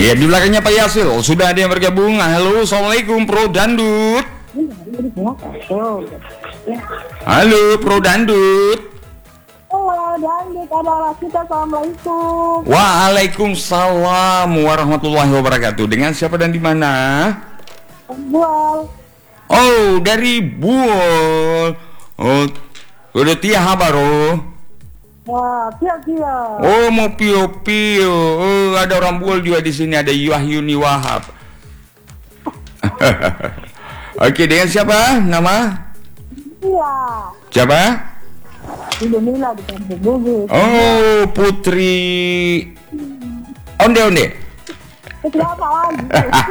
Ya, di belakangnya Pak Yasil sudah ada yang bergabung. Halo, assalamualaikum Pro Dandut. Halo Pro Dandut. Halo Dandut, adalah kita. Assalamualaikum. Waalaikumsalam warahmatullahi wabarakatuh. Dengan siapa dan di mana? Bual. Oh, dari Buol. Oh, udah Tia Habaro. Wah, kia. Oh, mau pio-pio. Oh, ada orang Buol juga di sini, ada Wahyuni Wahab. Oke, dengan siapa nama? Iya. Siapa? Indomila di Kampung Bugis. Oh, Putri Onde. Itu apa lagi?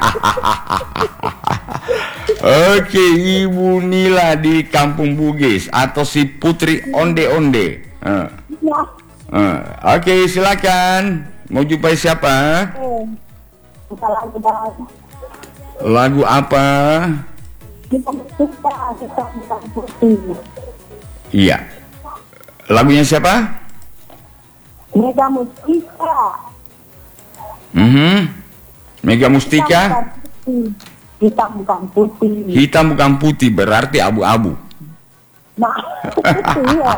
Oke, Ibu Nila di Kampung Bugis atau si Putri Onde. Ya. Oke, silakan. Mau jumpai siapa? Kita lagi bahas. Lagu apa? Kita bukan putih. Iya. Lagunya siapa? Mega Mustika. Mega Mustika. Hitam bukan putih. Hitam bukan putih berarti abu-abu. Nah, itu ya.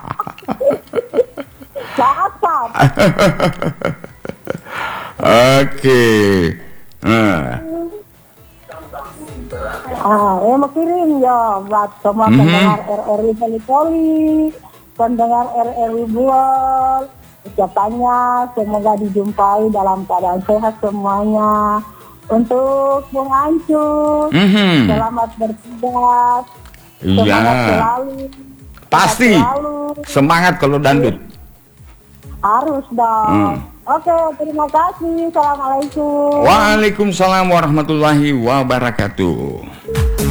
Cakap. Oke. Mau kirim ya buat semua pendengar RRI Poli-Poli, pendengar RRI Buol. Ucapannya semoga dijumpai dalam keadaan sehat semuanya. Untuk Bung Ancur, selamat bertugas. Iya. Selalu. Pasti. Selalu. Semangat kalau dandut. Harus dong. Oke, terima kasih. Assalamualaikum. Waalaikumsalam warahmatullahi wabarakatuh.